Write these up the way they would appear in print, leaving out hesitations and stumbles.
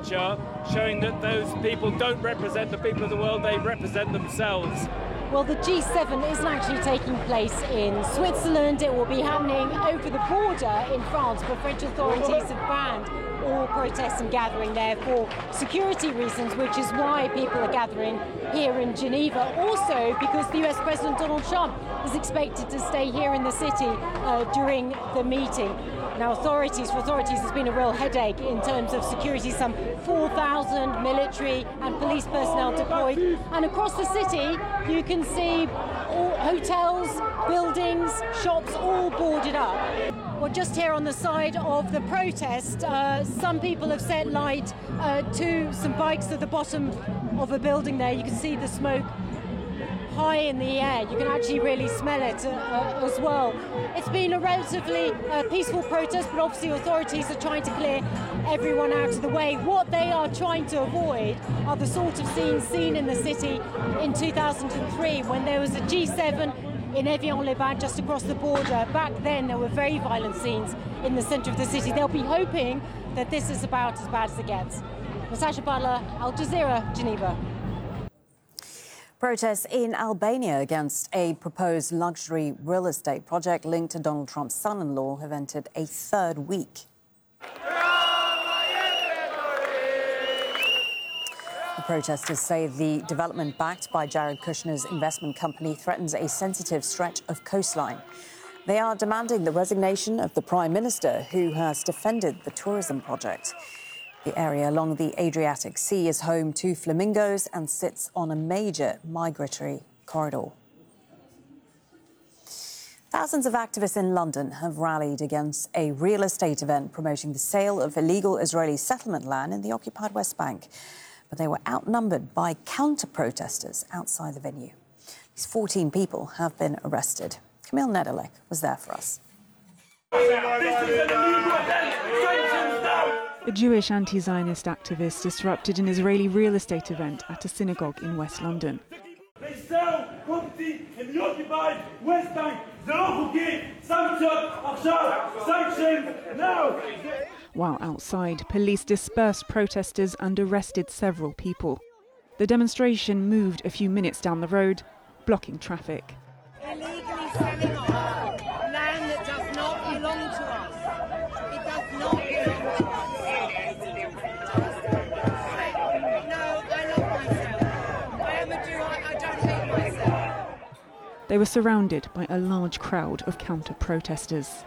picture showing that those people don't represent the people of the world, they represent themselves. Well, the G7 isn't actually taking place in Switzerland. It will be happening over the border in France, but French authorities have banned all protests and gathering there for security reasons, which is why people are gathering here in Geneva. Also, because the US President Donald Trump is expected to stay here in the city during the meeting. Now, for authorities, there's been a real headache in terms of security. Some 4,000 military and police personnel deployed. And across the city, you can see all hotels, buildings, shops all boarded up. Well, just here on the side of the protest, some people have set light to some bikes at the bottom of a building there. You can see the smoke high in the air. You can actually really smell it as well. It's been a relatively peaceful protest, but obviously authorities are trying to clear everyone out of the way. What they are trying to avoid are the sort of scenes seen in the city in 2003 when there was a G7 in Evian-les-Bains just across the border. Back then there were very violent scenes in the centre of the city. They'll be hoping that this is about as bad as it gets. Natasha Butler, Al Jazeera, Geneva. Protests in Albania against a proposed luxury real estate project linked to Donald Trump's son-in-law have entered a third week. The protesters say the development backed by Jared Kushner's investment company threatens a sensitive stretch of coastline. They are demanding the resignation of the Prime Minister, who has defended the tourism project. The area along the Adriatic Sea is home to flamingos and sits on a major migratory corridor. Thousands of activists in London have rallied against a real estate event promoting the sale of illegal Israeli settlement land in the occupied West Bank. But they were outnumbered by counter-protesters outside the venue. These 14 people have been arrested. Camille Nedelec was there for us. A Jewish anti-Zionist activist disrupted an Israeli real estate event at a synagogue in West London. They sell property in the occupied West Bank. Sanctions now! While outside, police dispersed protesters and arrested several people. The demonstration moved a few minutes down the road, blocking traffic. Illegally selling off land that does not belong to us. It does not belong to us. No, I love myself. I am a Jew, I don't hate myself. They were surrounded by a large crowd of counter-protesters.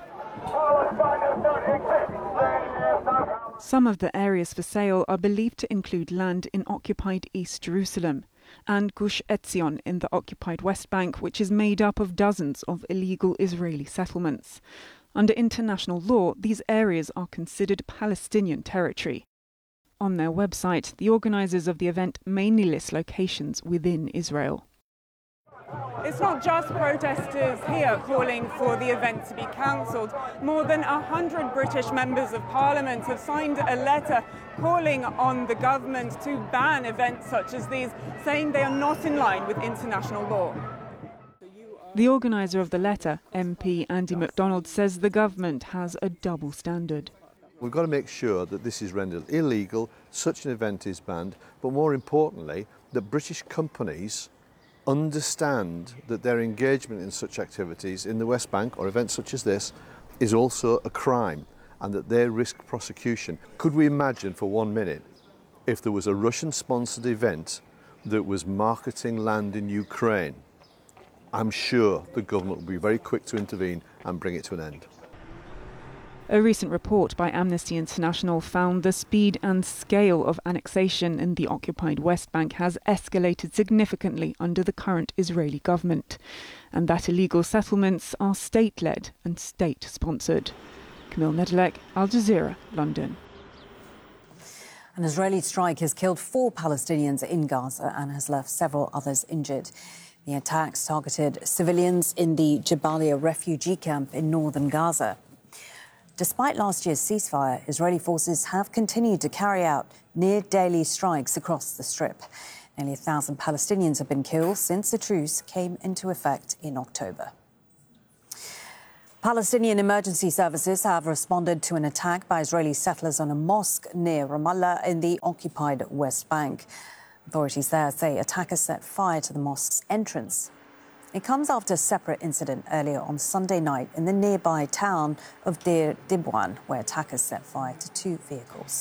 Some of the areas for sale are believed to include land in occupied East Jerusalem and Gush Etzion in the occupied West Bank, which is made up of dozens of illegal Israeli settlements. Under international law, these areas are considered Palestinian territory. On their website, the organisers of the event mainly list locations within Israel. It's not just protesters here calling for the event to be cancelled. More than 100 British members of Parliament have signed a letter calling on the government to ban events such as these, saying they are not in line with international law. The organiser of the letter, MP Andy MacDonald, says the government has a double standard. We've got to make sure that this is rendered illegal, such an event is banned, but more importantly, that British companies understand that their engagement in such activities in the West Bank or events such as this is also a crime and that they risk prosecution. Could we imagine for 1 minute if there was a Russian-sponsored event that was marketing land in Ukraine? I'm sure the government will be very quick to intervene and bring it to an end. A recent report by Amnesty International found the speed and scale of annexation in the occupied West Bank has escalated significantly under the current Israeli government, and that illegal settlements are state-led and state-sponsored. Camille Nedelec, Al Jazeera, London. An Israeli strike has killed 4 Palestinians in Gaza and has left several others injured. The attacks targeted civilians in the Jabalia refugee camp in northern Gaza. Despite last year's ceasefire, Israeli forces have continued to carry out near-daily strikes across the Strip. Nearly 1,000 Palestinians have been killed since the truce came into effect in October. Palestinian emergency services have responded to an attack by Israeli settlers on a mosque near Ramallah in the occupied West Bank. Authorities there say attackers set fire to the mosque's entrance. It comes after a separate incident earlier on Sunday night in the nearby town of Deir Dibwan, where attackers set fire to 2 vehicles.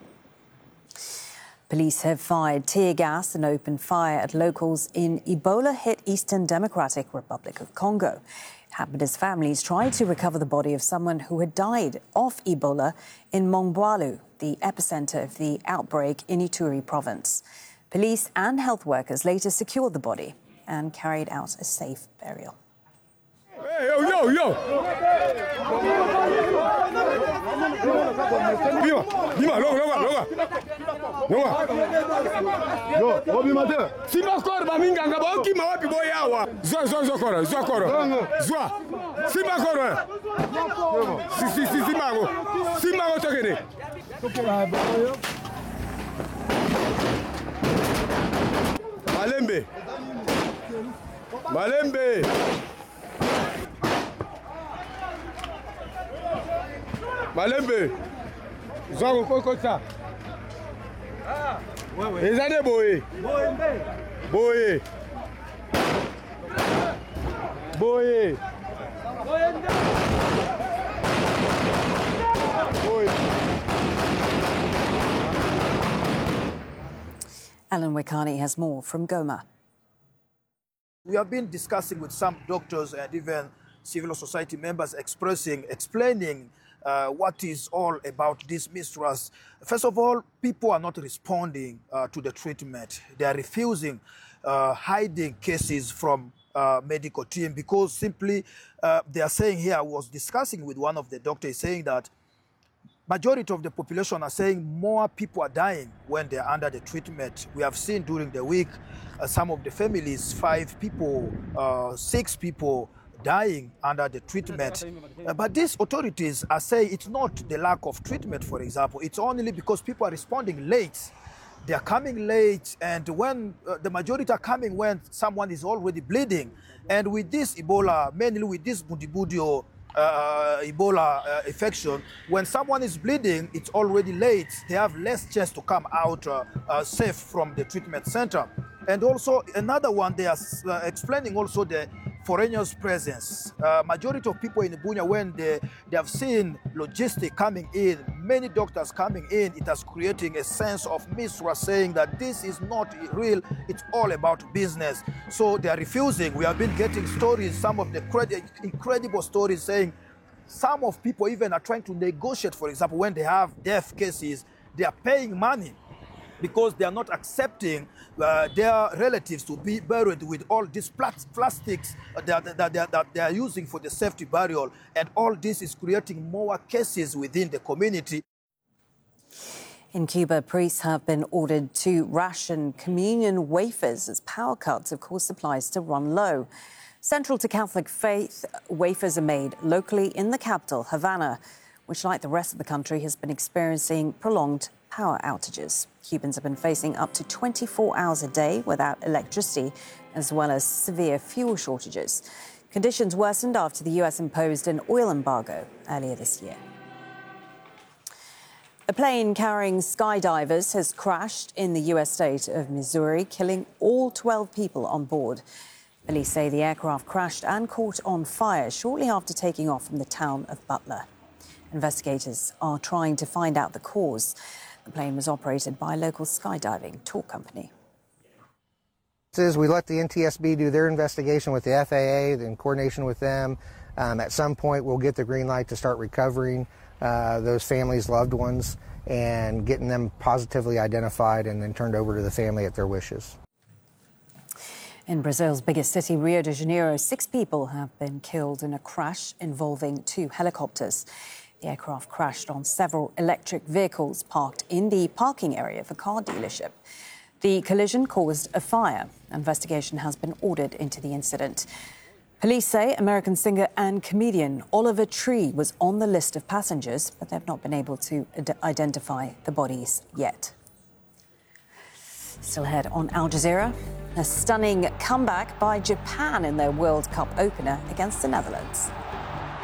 Police have fired tear gas and opened fire at locals in Ebola-hit Eastern Democratic Republic of Congo. It happened as families tried to recover the body of someone who had died of Ebola in Mongwalu, the epicenter of the outbreak in Ituri province. Police and health workers later secured the body and carried out a safe burial. Hey, yo! Malembe! Malembe! Zango kokota. Ezane boye. Boye. Boye. Alan Wekani has more from Goma. We have been discussing with some doctors and even civil society members explaining what is all about this mistrust. First of all, people are not responding to the treatment. They are refusing, hiding cases from medical team because simply they are saying here, I was discussing with one of the doctors saying that majority of the population are saying more people are dying when they are under the treatment. We have seen during the week some of the families, 5 people, 6 people dying under the treatment. But these authorities are saying it's not the lack of treatment, for example. It's only because people are responding late. They are coming late, and when the majority are coming when someone is already bleeding. And with this Ebola, mainly with this Budibudio Ebola infection, when someone is bleeding, it's already late. They have less chance to come out safe from the treatment center. And also another one, they are explaining also the foreigners' presence. Majority of people in Bunia, when they have seen logistics coming in, many doctors coming in, it has creating a sense of mistrust, saying that this is not real, it's all about business. So they are refusing. We have been getting stories, some of the incredible stories saying some of people even are trying to negotiate, for example, when they have death cases, they are paying money because they are not accepting their relatives to be buried with all these plastics that they are using for the safety burial. And all this is creating more cases within the community. In Cuba, priests have been ordered to ration communion wafers as power cuts have caused supplies to run low. Central to Catholic faith, wafers are made locally in the capital, Havana, which, like the rest of the country, has been experiencing prolonged power outages. Cubans have been facing up to 24 hours a day without electricity, as well as severe fuel shortages. Conditions worsened after the US imposed an oil embargo earlier this year. A plane carrying skydivers has crashed in the US state of Missouri, killing all 12 people on board. Police say the aircraft crashed and caught on fire shortly after taking off from the town of Butler. Investigators are trying to find out the cause. The plane was operated by a local skydiving tour company. We let the NTSB do their investigation with the FAA, in coordination with them. At some point, we'll get the green light to start recovering those families' loved ones and getting them positively identified and then turned over to the family at their wishes. In Brazil's biggest city, Rio de Janeiro, 6 people have been killed in a crash involving 2 helicopters. The aircraft crashed on several electric vehicles parked in the parking area of a car dealership. The collision caused a fire. Investigation has been ordered into the incident. Police say American singer and comedian Oliver Tree was on the list of passengers, but they've not been able to identify the bodies yet. Still ahead on Al Jazeera, a stunning comeback by Japan in their World Cup opener against the Netherlands.